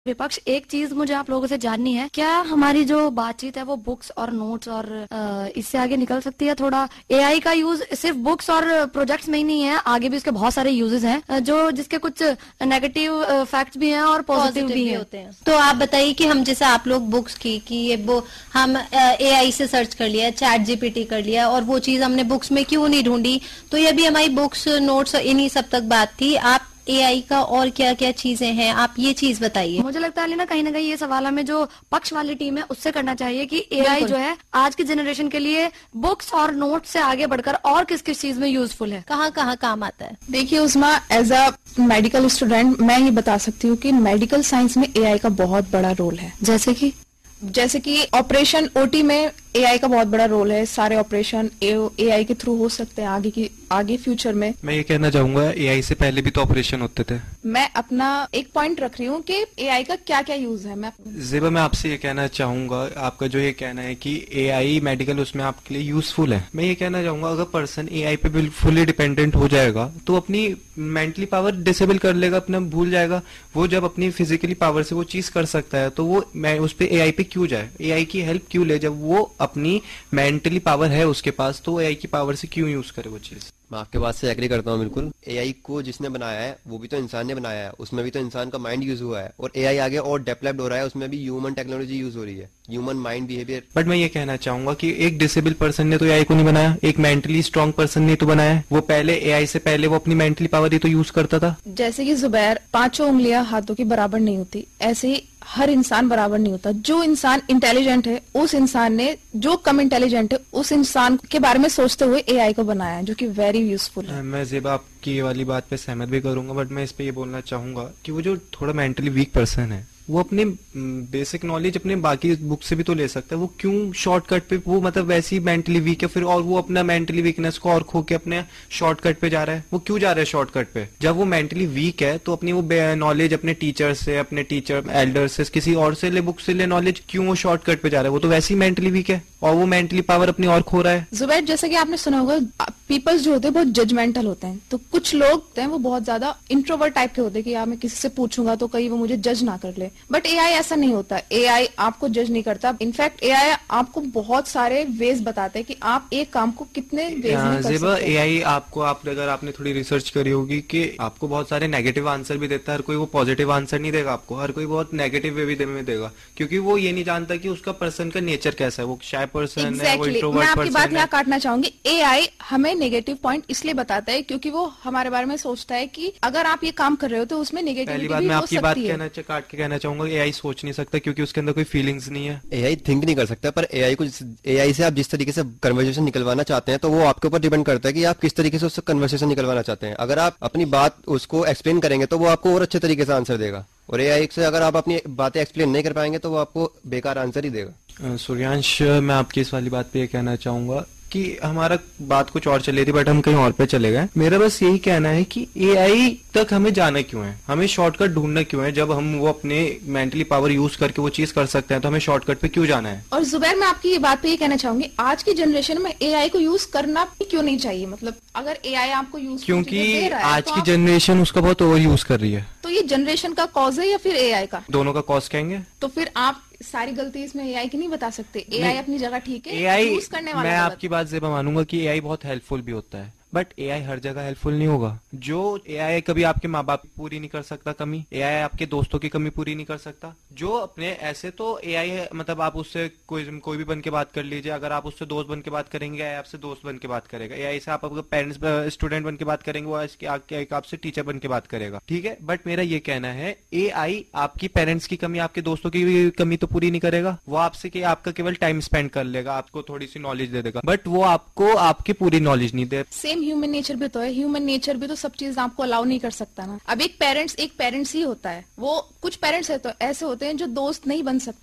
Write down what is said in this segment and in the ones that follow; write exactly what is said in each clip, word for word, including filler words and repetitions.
विपक्ष, एक चीज मुझे आप लोगों से जाननी है, क्या हमारी जो बातचीत है वो बुक्स और नोट्स और इससे आगे निकल सकती है? थोड़ा एआई का यूज सिर्फ बुक्स और प्रोजेक्ट्स में ही नहीं है, आगे भी इसके बहुत सारे यूजेस हैं जो जिसके कुछ नेगेटिव फैक्ट्स भी हैं और पॉजिटिव भी, भी होते हैं। तो आप बताइए कि हम जैसे आप लोग बुक्स की कि ये वो हम एआई से सर्च कर लिया, चैट जीपीटी कर लिया और वो चीज हमने बुक्स में क्यों नहीं ढूंढी, तो ये भी हमारी बुक्स नोट्स इन्हीं सब तक बात थी। आप एआई का और क्या क्या चीजें हैं, आप ये चीज बताइए। मुझे लगता है ना कहीं ना कहीं ये सवाल हमें जो पक्ष वाली टीम है उससे करना चाहिए कि एआई जो है आज की जनरेशन के लिए बुक्स और नोट से आगे बढ़कर और किस किस चीज में यूजफुल है, कहाँ कहाँ काम आता है। देखिए उसमें एज अ मेडिकल स्टूडेंट मैं ये बता सकती हूँ कि मेडिकल साइंस में एआई का बहुत बड़ा रोल है। जैसे कि जैसे कि ऑपरेशन ओटी में एआई का बहुत बड़ा रोल है। सारे ऑपरेशन एआई के थ्रू हो सकते हैं आगे की आगे फ्यूचर में। मैं ये कहना चाहूंगा एआई से पहले भी तो ऑपरेशन होते थे। मैं अपना एक पॉइंट रख रही हूँ कि एआई का क्या क्या यूज है। मैं जेबा मैं आपसे ये कहना चाहूंगा, आपका जो ये कहना है कि एआई मेडिकल उसमें आपके लिए यूजफुल है, मैं ये कहना चाहूंगा अगर पर्सन एआई पे बिल्कुल डिपेंडेंट हो जाएगा तो अपनी मेंटली पावर डिसेबल कर लेगा, अपना भूल जाएगा। वो जब अपनी फिजिकली पावर से वो चीज कर सकता है तो वो मैं उस पे एआई पे क्यों जाए, एआई की हेल्प क्यों ले? जब वो अपनी मेंटली पावर है उसके पास तो एआई की पावर से क्यों यूज करे वो चीज। मैं आपके बात से एग्री करता हूँ बिल्कुल। एआई को जिसने बनाया है वो भी तो इंसान ने बनाया है, उसमें भी तो इंसान का माइंड यूज हुआ है और एआई आगे और डेवलप्ड हो रहा है, उसमें भी ह्यूमन टेक्नोलॉजी यूज हो रही है, ह्यूमन माइंड बिहेवियर। बट मैं ये कहना चाहूंगा कि एक डिसेबल पर्सन ने तो एआई को नहीं बनाया, एक मेंटली स्ट्रांग पर्सन ने तो बनाया है। वो पहले एआई से पहले वो अपनी मेंटली पावर ही तो यूज करता था। जैसे कि जुबैर, पांचों उंगलियां हाथों की बराबर नहीं होती, ऐसे ही हर इंसान बराबर नहीं होता। जो इंसान इंटेलिजेंट है उस इंसान ने, जो कम इंटेलिजेंट है उस इंसान के बारे में सोचते हुए एआई को बनाया है, जो कि वेरी यूजफुल है। मैं जेबा आपकी ये वाली बात पे सहमत भी करूंगा, बट मैं इस पे ये बोलना चाहूंगा कि वो जो थोड़ा मेंटली वीक पर्सन है वो अपने बेसिक नॉलेज अपने बाकी बुक से भी तो ले सकता है। वो क्यों शॉर्टकट पे, वो मतलब वैसे ही मेंटली वीक है फिर और वो अपना मेंटली वीकनेस को और खो के अपने शॉर्टकट पे जा रहा है। वो क्यों जा रहा है शॉर्टकट पे? जब वो मेंटली वीक है तो अपनी वो नॉलेज अपने टीचर से, अपने टीचर एल्डर से, किसी और से ले, बुक से ले नॉलेज, क्यों वो शॉर्टकट पे जा रहा है? वो तो वैसे ही मेंटली वीक है और वो मेंटली पावर अपनी और खो रहा है। जुबैर, जैसे कि आपने सुना होगा पीपल्स जो होते हैं बहुत जजमेंटल होते हैं, तो कुछ लोग होते हैं वो बहुत ज्यादा इंट्रोवर्ट टाइप के होते हैं कि यार मैं किसी से पूछूंगा तो कहीं वो मुझे जज ना कर ले। बट एआई ऐसा नहीं होता, एआई आपको जज नहीं करता। इनफैक्ट एआई आपको बहुत सारे वेज बताते हैं कि आप एक काम को कितने वेज में कर सकते हैं। एआई आपको, आप अगर आपने थोड़ी रिसर्च करी होगी कि आपको बहुत सारे नेगेटिव आंसर भी देता है। हर कोई वो पॉजिटिव आंसर नहीं देगा आपको, हर कोई बहुत नेगेटिव वे भी में देगा, क्योंकि वो ये नहीं जानता कि उसका पर्सन का नेचर कैसा है। वो शाय पर्सन exactly. है, वो इंट्रोवर्ट पर्सन है। मैं आपकी बात यहाँ काटना चाहूंगी। एआई हमें नेगेटिव पॉइंट इसलिए बताता है क्योंकि वो हमारे बारे में सोचता है कि अगर आप ये काम कर रहे हो तो उसमें नेगेटिविटी भी हो सकती है। पहली बात मैं आपकी बात कहना काट के कहना चाहूंगा, एआई सोच नहीं सकता क्योंकि उसके अंदर कोई फीलिंग्स नहीं है। एआई थिंक नहीं कर सकता, पर एआई को एआई से आप जिस तरीके से कन्वर्सेशन निकलवाना चाहते हैं तो वो आपके ऊपर डिपेंड करता है कि आप किस तरीके से उससे कन्वर्सेशन निकलवाना चाहते हैं। अगर आप अपनी बात उसको एक्सप्लेन करेंगे तो वो आपको और अच्छे तरीके से आंसर देगा, और एआई से अगर आप अपनी बातें एक्सप्लेन नहीं कर पाएंगे तो वो आपको बेकार आंसर ही देगा। सूर्यांश, मैं आपकी इस वाली बात पे ये कहना चाहूंगा कि हमारा बात कुछ और चली थी बट हम कहीं और पे चले गए। मेरा बस यही कहना है कि एआई तक हमें जाना क्यों है, हमें शॉर्टकट ढूंढना क्यों है? जब हम वो अपने मेंटली पावर यूज करके वो चीज कर सकते हैं तो हमें शॉर्टकट पे क्यों जाना है? और जुबैर, मैं आपकी ये बात पे ये कहना चाहूंगी, आज की जनरेशन में एआई को यूज करना क्यों नहीं चाहिए? मतलब अगर एआई आपको यूज क्योंकि आज की जनरेशन उसका बहुत ओवर यूज कर रही है। तो ये जनरेशन का कॉज है या फिर एआई का? दोनों का कॉज कहेंगे। तो फिर आप सारी गलती इसमें एआई की नहीं बता सकते। एआई अपनी जगह ठीक है, एआई यूज करने वाला। मैं आपकी बात से मानूंगा कि एआई बहुत हेल्पफुल भी होता है, बट एआई हर जगह हेल्पफुल नहीं होगा। जो एआई कभी आपके माँ बाप की पूरी नहीं कर सकता कमी, एआई आपके दोस्तों की कमी पूरी नहीं कर सकता। जो अपने ऐसे तो एआई मतलब आप उससे कोई कोई भी बन के बात कर लीजिए, अगर आप उससे दोस्त बन के बात करेंगे एआई आपसे दोस्त बन के बात करेगा। एआई से आप अगर पेरेंट्स स्टूडेंट बन के बात करेंगे वो आपसे टीचर बन के बात करेगा, ठीक है। बट मेरा ये कहना है एआई आपकी पेरेंट्स की कमी, आपके दोस्तों की कमी तो पूरी नहीं करेगा। वो आपसे कि आपका केवल टाइम स्पेंड कर लेगा, आपको थोड़ी सी नॉलेज दे देगा, बट वो आपको आपकी पूरी नॉलेज नहीं दे। सेम ह्यूमन नेचर भी तो है, ह्यूमन नेचर भी तो सब चीज आपको अलाउ नहीं कर सकता ना। अब एक पेरेंट्स एक पेरेंट्स ही होता है, वो कुछ पेरेंट्स है तो ऐसे होते हैं जो दोस्त नहीं बन सकते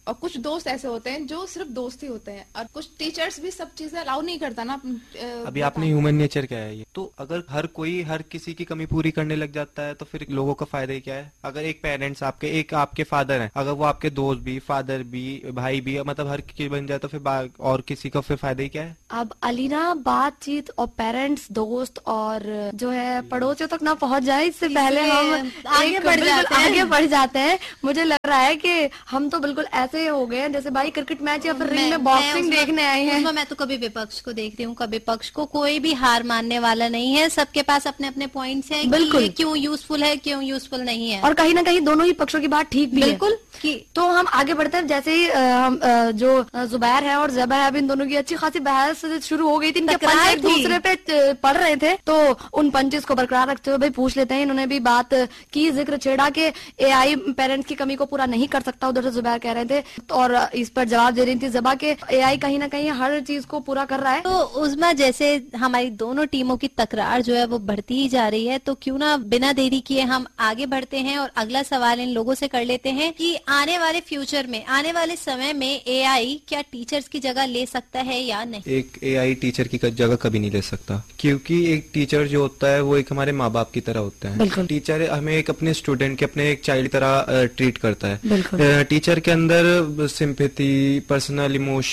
और कुछ दोस्त ऐसे होते हैं जो सिर्फ दोस्त ही होते हैं, और कुछ टीचर्स भी सब चीजें अलाउ नहीं करता ना। अभी आपने ह्यूमन नेचर क्या है ये, तो अगर हर कोई हर किसी की कमी पूरी करने लग जाता है तो फिर लोगों का फायदा ही क्या है। अगर एक पेरेंट्स आपके एक आपके फादर हैं, अगर वो आपके दोस्त भी, फादर भी, भाई भी, मतलब हर किसी बन जाए तो फिर और किसी का फिर फायदा ही क्या है। अब अलीना बातचीत और पेरेंट्स, दोस्त और जो है पड़ोसियों तक ना पहुंच जाए, इससे पहले हम आगे बढ़ जाते हैं आगे बढ़ जाते हैं। मुझे लग रहा है कि हम तो बिल्कुल ऐसे हो गए हैं जैसे भाई क्रिकेट मैच या फिर रिंग में बॉक्सिंग देखने आए हैं। मैं तो कभी विपक्ष को देख रही हूँ, कभी पक्ष को, कोई भी हार मानने वाला नहीं है। सबके पास अपने अपने पॉइंट्स हैं, बिल्कुल, क्यों यूजफुल है, क्यों यूजफुल नहीं है, और कहीं ना कहीं दोनों ही पक्षों की बात ठीक भी बिल्कुल है। तो हम आगे बढ़ते हैं। जैसे ही हम जो जुबैर है और ज़ेबा है, अभी इन दोनों की अच्छी खासी बहस शुरू हो गई थी, इनके पंच एक दूसरे पे पढ़ रहे थे, तो उन पंचेस को बरकरार रखते हुए भाई पूछ लेते हैं। इन्होंने भी बात की, जिक्र छेड़ा के एआई पेरेंट्स की कमी को पूरा नहीं कर सकता, उधर से जुबैर कह रहे थे, और इस पर जवाब दे रही थी ज़ेबा के एआई कहीं ना कहीं हर चीज को पूरा कर रहा है। तो उज़मा, जैसे हमारी दोनों टीमों की तकरार जो है वो बढ़ती ही जा रही है, तो क्यों ना बिना देरी किए हम आगे बढ़ते हैं और अगला सवाल इन लोगों से कर लेते हैं कि आने वाले फ्यूचर में, आने वाले समय में एआई क्या टीचर्स की जगह ले सकता है या नहीं। एक एआई टीचर की जगह कभी नहीं ले सकता, क्योंकि एक टीचर जो होता है वो एक हमारे माँ बाप की तरह होता है। टीचर हमें एक अपने स्टूडेंट के, अपने एक चाइल्ड तरह ट्रीट करता है। टीचर के अंदर सिंपैथी, पर्सनल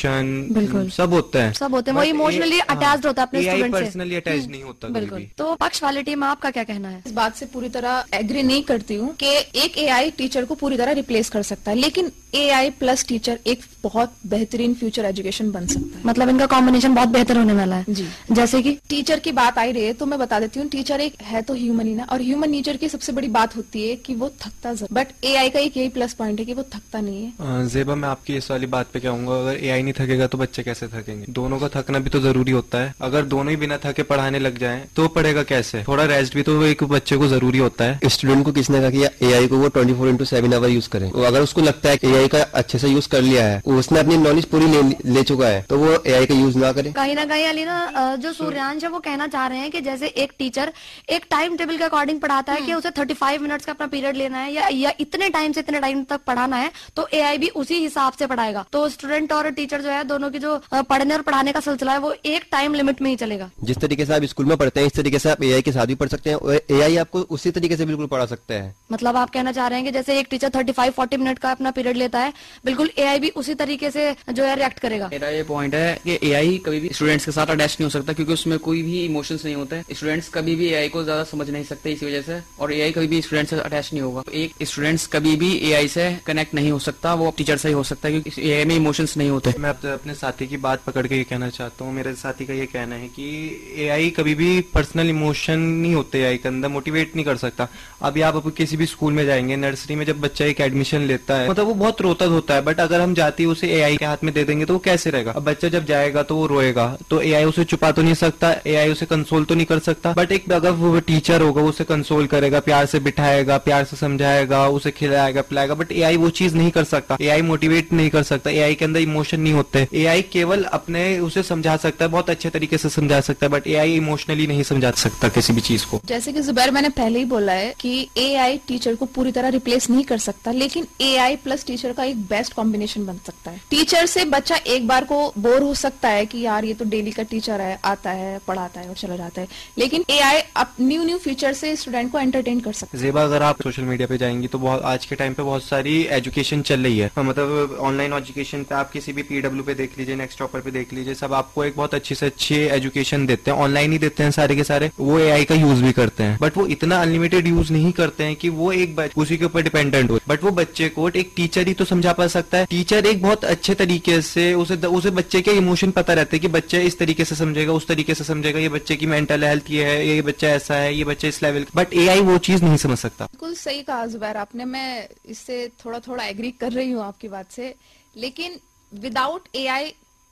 इमोशन सब होता है, सब होते हैं, वो इमोशनली अटैच्ड होता है अपने स्टूडेंट से, पर्सनली अटैच नहीं होता बिल्कुल। तो पक्ष वाली टीम, आपका क्या कहना है? इस बात से पूरी तरह एग्री नहीं करती हूँ कि एक एआई टीचर को पूरी तरह रिप्लेस कर सकता है, लेकिन एआई प्लस टीचर एक बहुत बेहतरीन फ्यूचर एजुकेशन बन सकता है। मतलब इनका कॉम्बिनेशन बहुत बेहतर होने वाला है जी। जैसे कि टीचर की बात आई रही है तो मैं बता देती हूँ, टीचर एक है तो ह्यूमन ही ना, और ह्यूमन नेचर की सबसे बड़ी बात होती है कि वो थकता जरूर, बट एआई का एक यही प्लस पॉइंट है कि वो थकता नहीं है। ज़ेबा, मैं आपकी इस वाली बात पे कहूंगा, अगर एआई नहीं थकेगा तो बच्चे कैसे थकेंगे? दोनों का थकना भी तो जरूरी होता है। अगर दोनों ही बिना थके पढ़ाने लग जाएं तो पढ़ेगा कैसे? थोड़ा रेस्ट भी तो एक बच्चे को जरूरी होता है। स्टूडेंट को किसने कहा कि एआई को वो twenty four into seven hour use करें? अगर उसको लगता है कि एआई का अच्छे से यूज कर लिया है, उसने अपनी नॉलेज पूरी ले, ले चुका है, तो वो एआई का यूज ना करे। कहीं ना कहीं अलीना, जो सूर्यांश है वो कहना चाह रहे हैं कि जैसे एक टीचर एक टाइम टेबल के अकॉर्डिंग पढ़ाता है कि उसे थर्टी फाइव मिनट्स का अपना पीरियड लेना है या, या इतने टाइम से इतने टाइम तक पढ़ाना है, तो एआई भी उसी हिसाब से पढ़ाएगा। तो स्टूडेंट और टीचर जो है, दोनों की जो पढ़ने और पढ़ाने का सिलसिला है वो एक टाइम लिमिट में ही चलेगा। जिस तरीके से आप स्कूल में पढ़ते हैं, इस तरीके से आप एआई के साथ भी पढ़ सकते हैं, और एआई आपको उसी तरीके से बिल्कुल पढ़ा सकता है। मतलब आप कहना चाह रहे हैं कि जैसे एक teacher thirty five forty minute का अपना पीरियड लेता है, बिल्कुल एआई भी उसी तरीके से जो है रिएक्ट करेगा। मेरा ये पॉइंट है कि एआई कभी भी स्टूडेंट्स के साथ अटैच नहीं हो सकता, क्योंकि उसमें कोई भी इमोशंस नहीं होते हैं। स्टूडेंट्स कभी भी एआई को ज्यादा समझ नहीं सकते इसी वजह से, और एआई कभी भी स्टूडेंट से अटैच नहीं होगा। एक स्टूडेंट्स कभी भी एआई से कनेक्ट नहीं हो सकता, वो टीचर से ही हो सकता है, क्योंकि एआई में इमोशंस नहीं होते। मैं अपने साथी की बात पकड़ के ये कहना चाहता हूँ, मेरे साथी का ये कहना है कि एआई कभी भी पर्सनल इमोशन नहीं होते, एआई के अंदर मोटिवेट नहीं कर सकता। अभी आप किसी भी स्कूल में जाएंगे, नर्सरी में जब बच्चा एक एडमिशन लेता है, मतलब वो बहुत रोता होता है, बट अगर हम जाते ही उसे एआई के हाथ में दे देंगे तो वो कैसे रहेगा? अब बच्चा जब जाएगा तो वो रोएगा, तो एआई उसे छुपा तो नहीं सकता, एआई उसे कंसोल तो नहीं कर सकता, बट एक अगर वो टीचर होगा वो उसे कंसोल करेगा, प्यार से बिठाएगा, प्यार से समझाएगा, उसे खिलाएगा पिलाएगा, बट एआई वो चीज नहीं कर सकता। एआई मोटिवेट नहीं कर सकता, एआई के अंदर इमोशन नहीं होते। एआई केवल अपने उसे समझा सकता है, बहुत अच्छे तरीके से समझा सकता है, बट एआई इमोशनली नहीं समझा सकता किसी भी चीज को। जैसे कि जुबैर, मैंने पहले ही बोला है कि एआई टीचर को पूरी तरह रिप्लेस नहीं कर सकता, लेकिन एआई प्लस टीचर का एक बेस्ट कॉम्बिनेशन बन सकता है। टीचर से बच्चा एक बार को बोर हो सकता है कि यार ये तो डेली का टीचर है, आता है पढ़ाता है और चला जाता है, लेकिन एआई अब न्यू न्यू फीचर से स्टूडेंट को एंटरटेन कर सकता है। ज़ेबा, अगर आप सोशल मीडिया पे जाएंगी तो बहुत आज के टाइम पे बहुत सारी एजुकेशन चल रही है, मतलब ऑनलाइन एजुकेशन पे आप किसी भी पीडब्ल्यू पे देख लीजिए, नेक्स्ट टॉपर पे देख लीजिए, सब आपको एक बहुत अच्छी से अच्छी एजुकेशन देते हैं, ऑनलाइन ही देते हैं सारे के सारे। वो एआई का यूज भी करते हैं, बट वो इतना अनलिमिटेड यूज नहीं करते हैं कि वो एक उसी के ऊपर डिपेंडेंट हो, बट वो बच्चे को एक टीचर ही तो समझा पा सकता है। टीचर एक बहुत अच्छे तरीके से उसे उसे बच्चे के इमोशन पता रहते हैं कि बच्चे इस तरीके से समझेगा, उस तरीके से समझेगा, ये बच्चे की मेंटल हेल्थ ये है, ये बच्चा ऐसा है, ये बच्चा इस लेवल, बट एआई वो चीज नहीं समझ सकता। बिल्कुल सही कहा जुबैर आपने, मैं इससे थोड़ा थोड़ा एग्री कर रही हूँ आपकी बात से, लेकिन without AI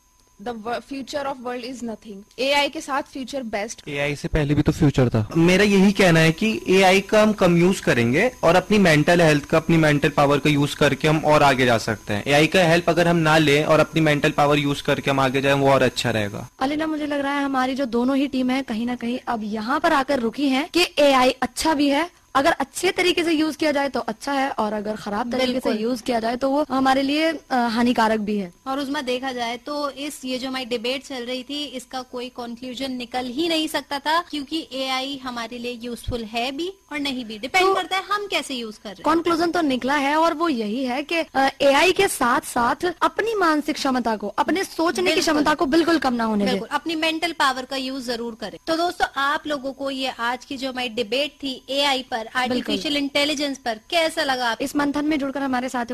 the future of world is nothing. AI के साथ फ्यूचर बेस्ट। एआई से पहले भी तो फ्यूचर था। मेरा यही कहना है कि एआई का हम कम यूज करेंगे और अपनी मेंटल हेल्थ का, अपनी मेंटल पावर का यूज करके हम और आगे जा सकते हैं। एआई का हेल्प अगर हम ना लें और अपनी मेंटल पावर यूज करके हम आगे जाएं, वो और अच्छा रहेगा। अलीना, मुझे लग रहा है हमारी जो दोनों ही टीम है कहीं ना कहीं अब यहाँ पर आकर रुकी है कि एआई अच्छा भी है अगर अच्छे तरीके से यूज किया जाए तो अच्छा है, और अगर खराब तरीके से बिल्कुल। यूज किया जाए तो वो हमारे लिए अ, हानिकारक भी है। और उसमें देखा जाए तो इस ये जो हमारी डिबेट चल रही थी, इसका कोई कंक्लूजन निकल ही नहीं सकता था, क्योंकि एआई हमारे लिए यूजफुल है भी और नहीं भी, डिपेंड तो- करता है हम कैसे यूज कर रहे हैं। कंक्लूजन तो निकला है, और वो यही है कि एआई के साथ साथ अपनी मानसिक क्षमता को, अपने सोचने की बिल्कुल। क्षमता को बिल्कुल कम ना होने दे। बिल्कुल, अपनी मेंटल पावर का यूज जरूर करें। तो दोस्तों, आप लोगों को ये आज की जो हमारी डिबेट थी एआई पर, आर्टिफिशियल इंटेलिजेंस पर, कैसा लगा? आप इस मंथन में जुड़कर हमारे साथ